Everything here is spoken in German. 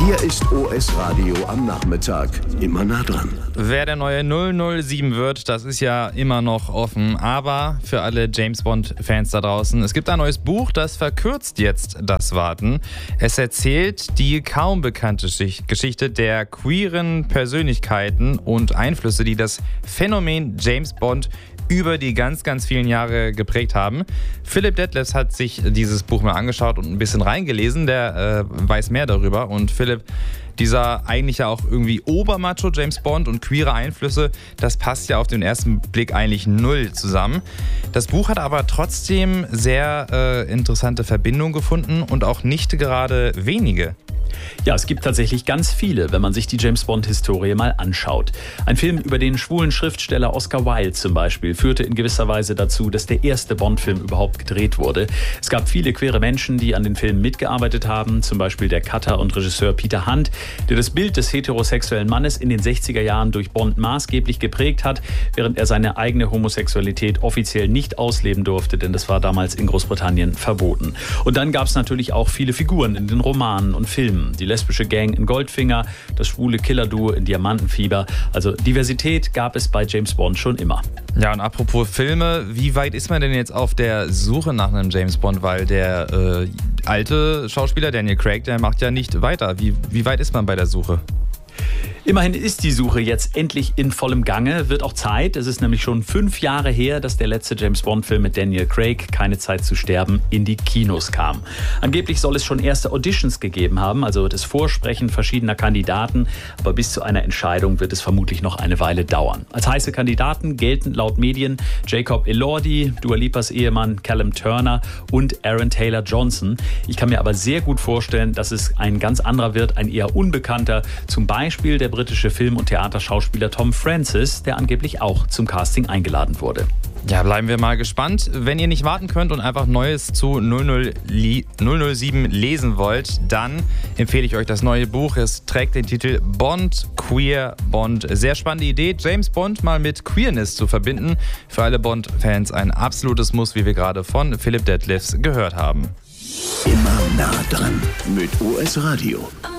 Hier ist OS Radio am Nachmittag. Immer nah dran. Wer der neue 007 wird, das ist ja immer noch offen. Aber für alle James-Bond-Fans da draußen, es gibt ein neues Buch, das verkürzt jetzt das Warten. Es erzählt die kaum bekannte Geschichte der queeren Persönlichkeiten und Einflüsse, die das Phänomen James Bond über die ganz, ganz vielen Jahre geprägt haben. Philipp Detlefs hat sich dieses Buch mal angeschaut und ein bisschen reingelesen. Der weiß mehr darüber. Und Philipp, dieser eigentlich ja auch irgendwie Obermacho James Bond und queere Einflüsse, das passt ja auf den ersten Blick eigentlich null zusammen. Das Buch hat aber trotzdem sehr interessante Verbindungen gefunden und auch nicht gerade wenige. Ja, es gibt tatsächlich ganz viele, wenn man sich die James-Bond-Historie mal anschaut. Ein Film über den schwulen Schriftsteller Oscar Wilde zum Beispiel führte in gewisser Weise dazu, dass der erste Bond-Film überhaupt gedreht wurde. Es gab viele queere Menschen, die an den Filmen mitgearbeitet haben, zum Beispiel der Cutter und Regisseur Peter Hunt, der das Bild des heterosexuellen Mannes in den 60er Jahren durch Bond maßgeblich geprägt hat, während er seine eigene Homosexualität offiziell nicht ausleben durfte, denn das war damals in Großbritannien verboten. Und dann gab es natürlich auch viele Figuren in den Romanen und Filmen. Die lesbische Gang in Goldfinger, das schwule Killer-Duo in Diamantenfieber. Also Diversität gab es bei James Bond schon immer. Ja, und apropos Filme, wie weit ist man denn jetzt auf der Suche nach einem James Bond? Weil der alte Schauspieler Daniel Craig, der macht ja nicht weiter. Wie weit ist man bei der Suche? Immerhin ist die Suche jetzt endlich in vollem Gange, wird auch Zeit. Es ist nämlich schon 5 Jahre her, dass der letzte James-Bond-Film mit Daniel Craig, Keine Zeit zu sterben, in die Kinos kam. Angeblich soll es schon erste Auditions gegeben haben, also das Vorsprechen verschiedener Kandidaten. Aber bis zu einer Entscheidung wird es vermutlich noch eine Weile dauern. Als heiße Kandidaten gelten laut Medien Jacob Elordi, Dua Lipas Ehemann Callum Turner und Aaron Taylor-Johnson. Ich kann mir aber sehr gut vorstellen, dass es ein ganz anderer wird, ein eher unbekannter, zum Beispiel der britische Film- und Theaterschauspieler Tom Francis, der angeblich auch zum Casting eingeladen wurde. Ja, bleiben wir mal gespannt. Wenn ihr nicht warten könnt und einfach Neues zu 007 lesen wollt, dann empfehle ich euch das neue Buch. Es trägt den Titel Bond, Queer Bond. Sehr spannende Idee, James Bond mal mit Queerness zu verbinden. Für alle Bond-Fans ein absolutes Muss, wie wir gerade von Philipp Detlefs gehört haben. Immer nah dran mit OS Radio.